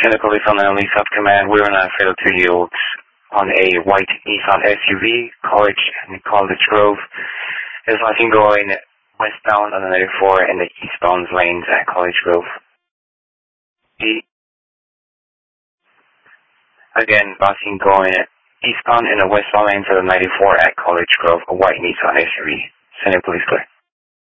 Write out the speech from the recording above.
Center Police on the South Command. We're on a fatal 2 yields on a white Nissan SUV, College Grove. There's nothing going westbound on the 94 and the eastbound lanes at College Grove. Again, busing going eastbound in the westbound lanes of the 94 at College Grove, a white Nissan SUV. Center Police clear.